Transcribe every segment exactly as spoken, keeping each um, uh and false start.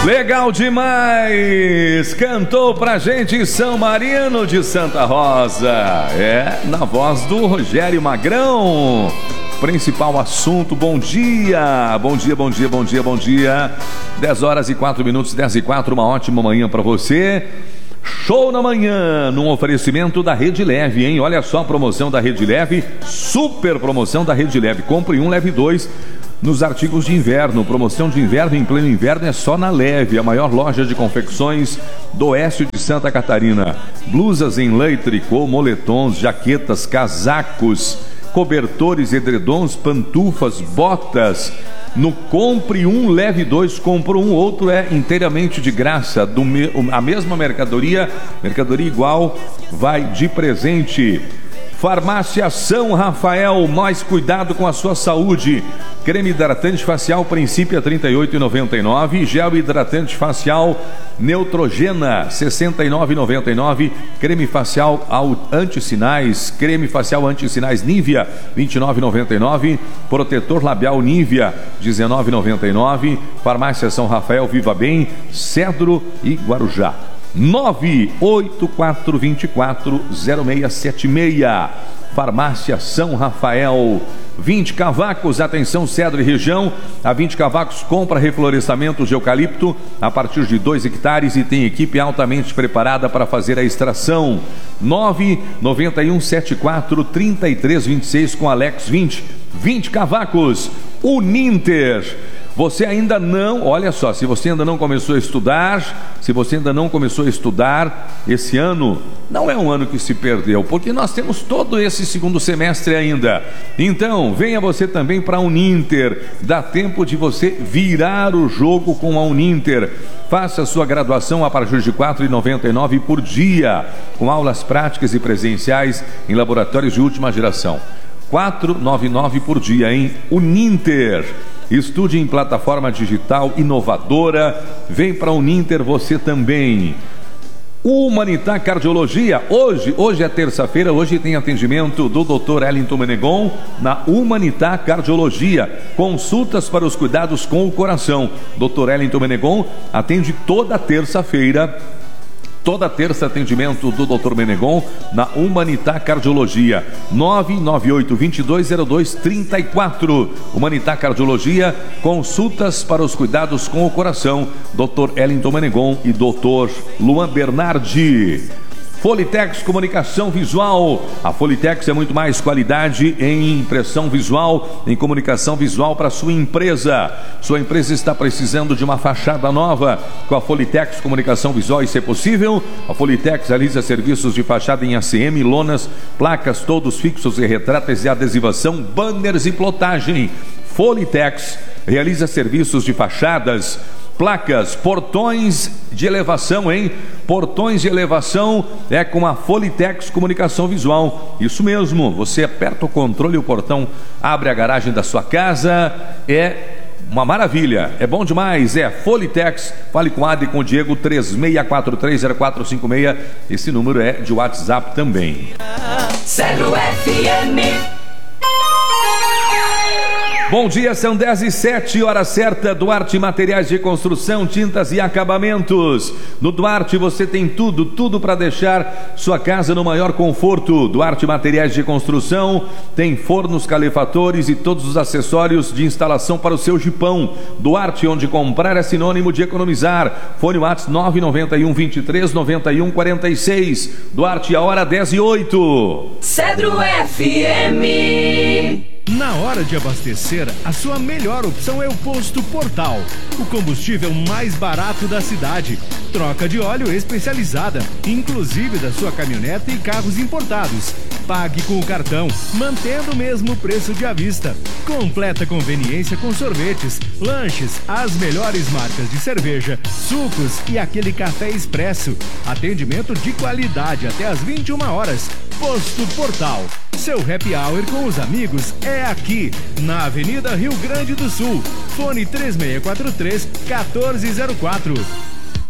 Legal demais! Cantou pra gente São Marino de Santa Rosa. É, na voz do Rogério Magrão. Principal assunto, bom dia! Bom dia, bom dia, bom dia, bom dia. dez horas e quatro minutos, dez e quatro, uma ótima manhã pra você. Show na manhã, num oferecimento da Rede Leve, hein? Olha só a promoção da Rede Leve, super promoção da Rede Leve. Compre um, leve dois nos artigos de inverno. Promoção de inverno em pleno inverno é só na Leve, a maior loja de confecções do oeste de Santa Catarina. Blusas em lã e tricô, moletons, jaquetas, casacos, cobertores, edredons, pantufas, botas. No compre um, leve dois, compra um, outro é inteiramente de graça. Do me... A mesma mercadoria, mercadoria igual, vai de presente. Farmácia São Rafael, mais cuidado com a sua saúde. Creme hidratante facial Princípio a trinta e oito reais e noventa e nove centavos. Gel hidratante facial Neutrogena sessenta e nove reais e noventa e nove centavos. Creme facial anti-sinais, creme facial anti-sinais Nivea vinte e nove reais e noventa e nove centavos. Protetor labial Nivea dezenove reais e noventa e nove centavos. Farmácia São Rafael, Viva Bem, Cedro e Guarujá. nove oito quatro dois quatro zero seis sete seis. Farmácia São Rafael. vinte cavacos, atenção Cedro e região. A vinte cavacos compra reflorestamento de eucalipto a partir de dois hectares e tem equipe altamente preparada para fazer a extração. nove nove um sete quatro três três dois seis com Alex vinte. vinte cavacos. Uninter. Você ainda não, olha só, se você ainda não começou a estudar, se você ainda não começou a estudar, esse ano não é um ano que se perdeu, porque nós temos todo esse segundo semestre ainda. Então, venha você também para a Uninter, dá tempo de você virar o jogo com a Uninter. Faça sua graduação a partir de quatro reais e noventa e nove centavos por dia, com aulas práticas e presenciais em laboratórios de última geração. quatro reais e noventa e nove centavos por dia, em Uninter. Estude em plataforma digital inovadora. Vem para a Uninter você também. Humanitar Cardiologia. Hoje, hoje é terça-feira, hoje tem atendimento do doutor Wellington Menegon na Humanitar Cardiologia. Consultas para os cuidados com o coração. doutor Wellington Menegon atende toda terça-feira. Toda terça atendimento do doutor Menegon na Humanitar Cardiologia. nove nove oito dois dois zero dois três quatro. Humanitar Cardiologia, consultas para os cuidados com o coração. doutor Wellington Menegon e doutor Luan Bernardi. Folitex Comunicação Visual. A Folitex é muito mais qualidade em impressão visual, em comunicação visual para sua empresa. Sua empresa está precisando de uma fachada nova. Com a Folitex Comunicação Visual, isso é possível. A Folitex realiza serviços de fachada em A C M, lonas, placas, todos fixos e retratas e adesivação, banners e plotagem. Folitex realiza serviços de fachadas, placas, portões de elevação, hein? Portões de elevação é com a Folitex Comunicação Visual. Isso mesmo, você aperta o controle e o portão abre a garagem da sua casa. É uma maravilha, é bom demais. É Folitex. Fale com a Adi e com o Diego, três seis quatro três zero quatro cinco seis. Esse número é de WhatsApp também. Cedro F M. Bom dia, são dez e sete, hora certa. Duarte Materiais de Construção, Tintas e Acabamentos. No Duarte você tem tudo, tudo para deixar sua casa no maior conforto. Duarte Materiais de Construção tem fornos, calefatores e todos os acessórios de instalação para o seu jipão. Duarte, onde comprar é sinônimo de economizar. Fone WhatsApp nove nove um dois três nove um quatro seis. Duarte, a hora dez e oito. Cedro F M. Na hora de abastecer, a sua melhor opção é o Posto Portal, o combustível mais barato da cidade. Troca de óleo especializada, inclusive da sua caminhonete e carros importados. Pague com o cartão, mantendo o mesmo preço de à vista. Completa conveniência com sorvetes, lanches, as melhores marcas de cerveja, sucos e aquele café expresso. Atendimento de qualidade até às vinte e uma horas. Posto Portal. Seu happy hour com os amigos é aqui, na Avenida Rio Grande do Sul. Fone três seis quatro três um quatro zero quatro.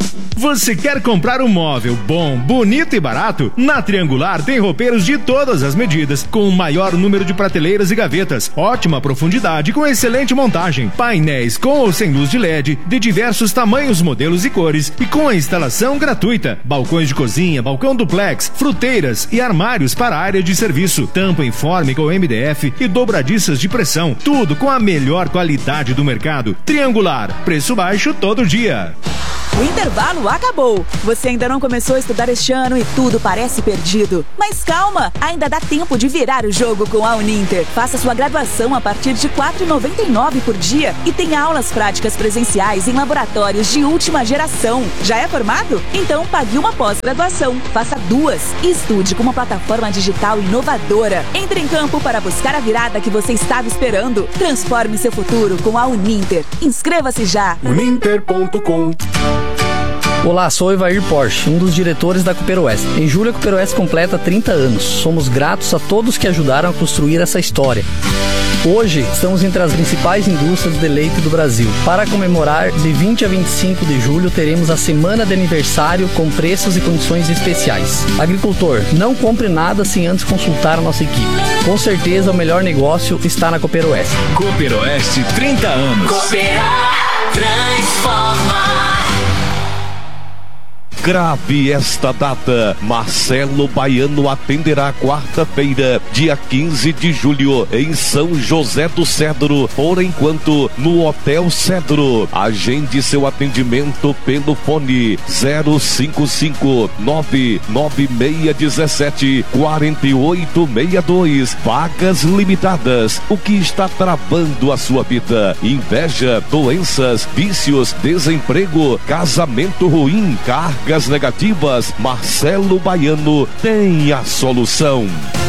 Você quer comprar um móvel bom, bonito e barato? Na Triangular tem roupeiros de todas as medidas, com o maior número de prateleiras e gavetas, ótima profundidade com excelente montagem, painéis com ou sem luz de L E D, de diversos tamanhos, modelos e cores, e com a instalação gratuita. Balcões de cozinha, balcão duplex, fruteiras e armários para a área de serviço, tampa informe com M D F e dobradiças de pressão, tudo com a melhor qualidade do mercado. Triangular, preço baixo todo dia. O intervalo acabou. Você ainda não começou a estudar este ano e tudo parece perdido. Mas calma, ainda dá tempo de virar o jogo com a Uninter. Faça sua graduação a partir de quatro reais e noventa e nove centavos por dia e tem aulas práticas presenciais em laboratórios de última geração. Já é formado? Então pague uma pós-graduação. Faça duas e estude com uma plataforma digital inovadora. Entre em campo para buscar a virada que você estava esperando. Transforme seu futuro com a Uninter. Inscreva-se já. uninter ponto com. Olá, sou Evair Porsche, um dos diretores da Cooper Oeste. Em julho, a Cooper Oeste completa trinta anos. Somos gratos a todos que ajudaram a construir essa história. Hoje, estamos entre as principais indústrias de leite do Brasil. Para comemorar, de vinte a vinte e cinco de julho, teremos a semana de aniversário com preços e condições especiais. Agricultor, não compre nada sem antes consultar a nossa equipe. Com certeza, o melhor negócio está na Cooper Oeste. Cooper Oeste, trinta anos. Cooperar transforma. Grave esta data. Marcelo Baiano atenderá quarta-feira, dia quinze de julho, em São José do Cedro, por enquanto no Hotel Cedro. Agende seu atendimento pelo fone zero cinco cinco nove nove seis um sete quatro oito seis dois. Vagas limitadas. O que está travando a sua vida? Inveja, doenças, vícios, desemprego, casamento ruim, carga negativas. Marcelo Baiano tem a solução.